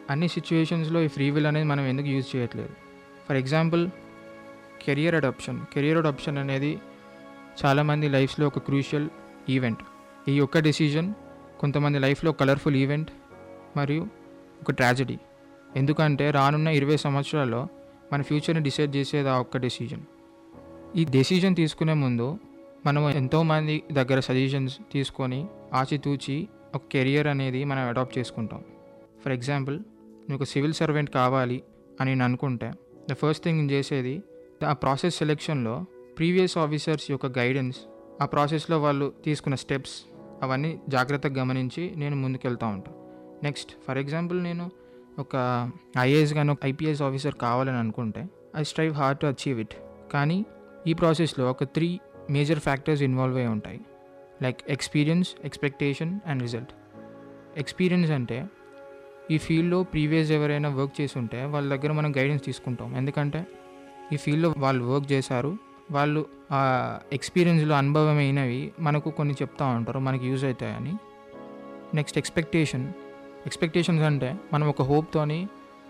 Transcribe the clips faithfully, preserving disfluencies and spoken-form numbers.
అన్ని సిచ్యువేషన్స్లో ఈ ఫ్రీ విల్ అనేది మనం ఎందుకు యూజ్ చేయట్లేదు? For example career adoption. Career adoption అనేది చాలామంది లైఫ్స్లో ఒక క్రూషియల్ ఈవెంట్. ఈ ఒక్క డెసిజన్ కొంతమంది లైఫ్లో కలర్ఫుల్ ఈవెంట్ మరియు ఒక ట్రాజడీ. ఎందుకంటే రానున్న ఇరవై సంవత్సరాల్లో మన ఫ్యూచర్ని డిసైడ్ చేసేది ఆ ఒక్క డెసిజన్. ఈ డెసిజన్ తీసుకునే ముందు మనం ఎంతోమంది దగ్గర సజెషన్స్ తీసుకొని ఆచితూచి ఒక కెరియర్ అనేది మనం అడాప్ట్ చేసుకుంటాం. ఫర్ ఎగ్జాంపుల్ నేను ఒక సివిల్ సర్వెంట్ కావాలి అని నేను అనుకుంటే ద ఫస్ట్ థింగ్ నేను చేసేది ఆ ప్రాసెస్ సెలెక్షన్లో ప్రీవియస్ ఆఫీసర్స్ యొక్క గైడెన్స్, ఆ ప్రాసెస్లో వాళ్ళు తీసుకున్న స్టెప్స్ అవన్నీ జాగ్రత్తగా గమనించి నేను ముందుకెళ్తూ ఉంటాను. నెక్స్ట్ ఫర్ ఎగ్జాంపుల్ నేను ఒక ఐఏఎస్ కానీ ఒక ఐపీఎస్ ఆఫీసర్ కావాలని అనుకుంటే I strive hard to achieve it. కానీ ఈ ప్రాసెస్లో ఒక త్రీ మేజర్ ఫ్యాక్టర్స్ ఇన్వాల్వ్ అయి ఉంటాయి, like experience, expectation and result. Experience అంటే ఈ ఫీల్డ్లో ప్రీవియస్ ఎవరైనా వర్క్ చేసి ఉంటే వాళ్ళ దగ్గర మనం గైడెన్స్ తీసుకుంటాం. ఎందుకంటే ఈ ఫీల్డ్లో వాళ్ళు వర్క్ చేశారు, వాళ్ళు ఆ ఎక్స్పీరియన్స్లో అనుభవమైనవి మనకు కొన్ని చెప్తూ ఉంటారు, మనకి యూజ్ అవుతాయని. Next expectation. ఎక్స్పెక్టేషన్స్ అంటే మనం ఒక హోప్తోని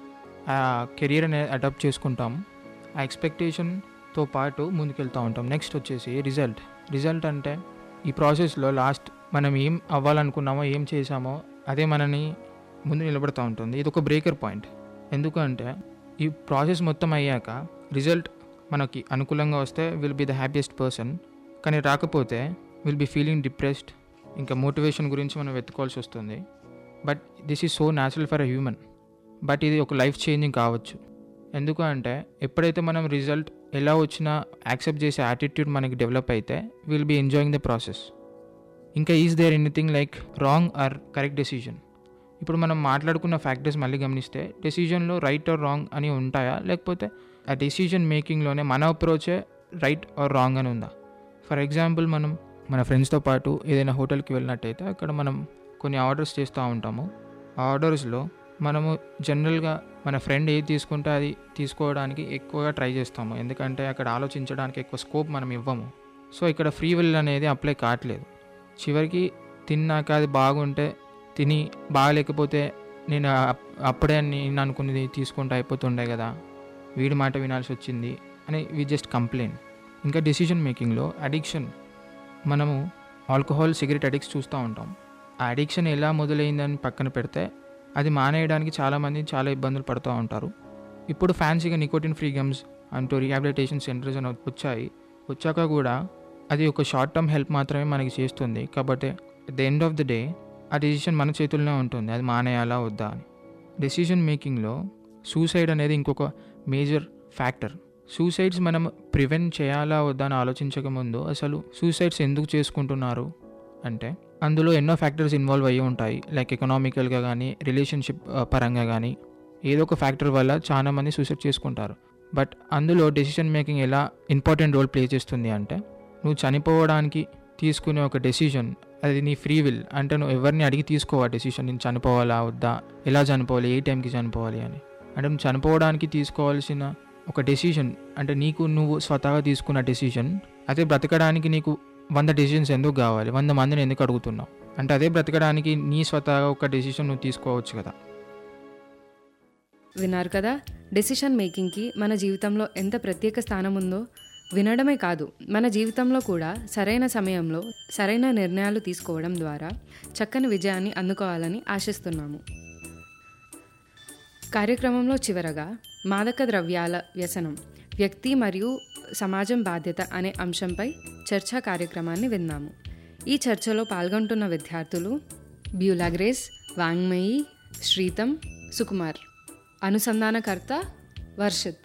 ఆ కెరీర్ అనేది అడాప్ట్ చేసుకుంటాము. ఆ ఎక్స్పెక్టేషన్తో పాటు ముందుకెళ్తూ ఉంటాం. నెక్స్ట్ వచ్చేసి రిజల్ట్. రిజల్ట్ అంటే ఈ ప్రాసెస్లో లాస్ట్ మనం ఏం అవ్వాలనుకున్నామో, ఏం చేసామో అదే మనని ముందు నిలబడుతూ ఉంటుంది. ఇది ఒక బ్రేకర్ పాయింట్. ఎందుకంటే ఈ ప్రాసెస్ మొత్తం అయ్యాక రిజల్ట్ మనకి అనుకూలంగా వస్తే will be the happiest person, కానీ రాకపోతే విల్ బి ఫీలింగ్ డిప్రెస్డ్, ఇంకా మోటివేషన్ గురించి మనం వెతుకోవాల్సి వస్తుంది. But this is so natural for a human. But ఇది ఒక లైఫ్ చేంజింగ్ కావచ్చు. ఎందుకు అంటే ఎప్పుడైతే మనం రిజల్ట్ ఎలా వచ్చినా యాక్సెప్ట్ చేసే యాటిట్యూడ్ మనకి డెవలప్ అయితే will be enjoying the process. ఇంకా is there anything like wrong are correct decision? ఇప్పుడు మనం మాట్లాడుకున్న ఫ్యాక్టర్స్ మళ్ళీ గమనిస్తే డెసిజన్లో రైట్ ఆర్ రాంగ్ అని ఉంటాయా, లేకపోతే ఆ డెసిజన్ మేకింగ్లోనే మన అప్రోచే రైట్ ఆర్ రాంగ్ అని ఉందా? ఫర్ ఎగ్జాంపుల్ మనం మన ఫ్రెండ్స్తో పాటు ఏదైనా హోటల్కి వెళ్ళినట్టయితే అక్కడ మనం కొన్ని ఆర్డర్స్ చేస్తూ ఉంటాము. ఆ ఆర్డర్స్లో మనము జనరల్గా మన ఫ్రెండ్ ఏది తీసుకుంటే అది తీసుకోవడానికి ఎక్కువగా ట్రై చేస్తాము, ఎందుకంటే అక్కడ ఆలోచించడానికి ఎక్కువ స్కోప్ మనం ఇవ్వము. సో ఇక్కడ ఫ్రీ విల్ అనేది అప్లై కావట్లేదు. చివరికి తిన్నాక అది బాగుంటే తిని, బాగలేకపోతే నేను అప్పుడే నేను అనుకున్నది తీసుకుంటే అయిపోతుండే కదా, వీడి మాట వినాల్సి వచ్చింది అని వి జస్ట్ కంప్లైన్. ఇంకా డెసిషన్ మేకింగ్లో అడిక్షన్. మనము ఆల్కహాల్, సిగరెట్ అడిక్ట్స్ చూస్తూ ఉంటాం. ఆ అడిక్షన్ ఎలా మొదలైందని పక్కన పెడితే అది మానేయడానికి చాలామంది చాలా ఇబ్బందులు పడుతూ ఉంటారు. ఇప్పుడు ఫ్యాన్సీగా నికోటిన్ ఫ్రీ గమ్స్ అంటూ రీహాబిలిటేషన్ సెంటర్స్ అని వచ్చాయి. వచ్చాక కూడా అది ఒక షార్ట్ టర్మ్ హెల్ప్ మాత్రమే మనకి చేస్తుంది. కాబట్టి at the end of the day ఆ డెసిషన్ మన చేతుల్లోనే ఉంటుంది, అది మానేయాలా వద్దా అని. డెసిషన్ మేకింగ్లో సూసైడ్ అనేది ఇంకొక మేజర్ ఫ్యాక్టర్. సూసైడ్స్ మనం ప్రివెంట్ చేయాలా వద్దా అని ఆలోచించకముందు అసలు సూసైడ్స్ ఎందుకు చేసుకుంటున్నారు అంటే అందులో ఎన్నో ఫ్యాక్టర్స్ ఇన్వాల్వ్ అయ్యి ఉంటాయి. లైక్ ఎకనామికల్గా కానీ, రిలేషన్షిప్ పరంగా కానీ ఏదో ఒక ఫ్యాక్టర్ వల్ల చాలామంది సూసైడ్ చేసుకుంటారు. బట్ అందులో డెసిషన్ మేకింగ్ ఎలా ఇంపార్టెంట్ రోల్ ప్లే చేస్తుంది అంటే నువ్వు చనిపోవడానికి తీసుకునే ఒక డెసిషన్ అది నీ ఫ్రీ విల్. అంటే నువ్వు ఎవరిని అడిగి తీసుకోవా డెసిషన్, నేను చనిపోవాలా వద్దా, ఎలా చనిపోవాలి, ఏ టైంకి చనిపోవాలి అని. అంటే నువ్వు చనిపోవడానికి తీసుకోవాల్సిన ఒక డెసిషన్ అంటే నీకు నువ్వు స్వతహాగా తీసుకున్న డెసిషన్. అదే బ్రతకడానికి నీకు వంద డెసిషన్స్ ఎందుకు కావాలి, వంద మందిని ఎందుకు అడుగుతున్నావు అంటే అదే బ్రతకడానికి నీ స్వతహాగా ఒక డెసిషన్ నువ్వు తీసుకోవచ్చు కదా. విన్నారు కదా, డెసిషన్ మేకింగ్కి మన జీవితంలో ఎంత ప్రత్యేక స్థానం ఉందో. వినడమే కాదు, మన జీవితంలో కూడా సరైన సమయంలో సరైన నిర్ణయాలు తీసుకోవడం ద్వారా చక్కని విజయాన్ని అందుకోవాలని ఆశిస్తున్నాము. కార్యక్రమంలో చివరగా మాదక ద్రవ్యాల వ్యసనం, వ్యక్తి మరియు సమాజం బాధ్యత అనే అంశంపై చర్చా కార్యక్రమాన్ని విన్నాము. ఈ చర్చలో పాల్గొంటున్న విద్యార్థులు బ్యూలా గ్రేస్, వాంగ్మయి, శ్రీతం, సుకుమార్. అనుసంధానకర్త వర్షిత్.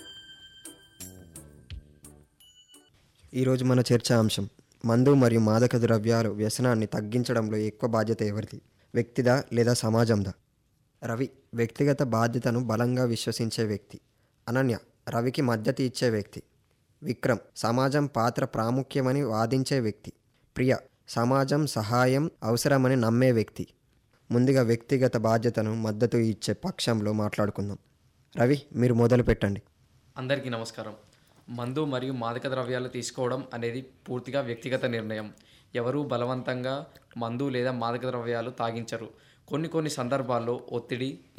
ఈరోజు మన చర్చా అంశం మందు మరియు మాదక ద్రవ్యాలు వ్యసనాన్ని తగ్గించడంలో ఎక్కువ బాధ్యత ఎవరిది, వ్యక్తిదా లేదా సమాజందా? రవి వ్యక్తిగత బాధ్యతను బలంగా విశ్వసించే వ్యక్తి. అనన్య రవికి మద్దతు ఇచ్చే వ్యక్తి. విక్రమ్ సమాజం పాత్ర ప్రాముఖ్యమని వాదించే వ్యక్తి. ప్రియ సమాజం సహాయం అవసరమని నమ్మే వ్యక్తి. ముందుగా వ్యక్తిగత బాధ్యతను మద్దతు ఇచ్చే పక్షంలో మాట్లాడుకుందాం. రవి, మీరు మొదలు పెట్టండి. అందరికీ నమస్కారం. మందు మరియు మాదక ద్రవ్యాలు తీసుకోవడం అనేది పూర్తిగా వ్యక్తిగత నిర్ణయం. ఎవరూ బలవంతంగా మందు లేదా మాదక ద్రవ్యాలు తాగించరు. కొన్ని కొన్ని సందర్భాల్లో ఒత్తిడి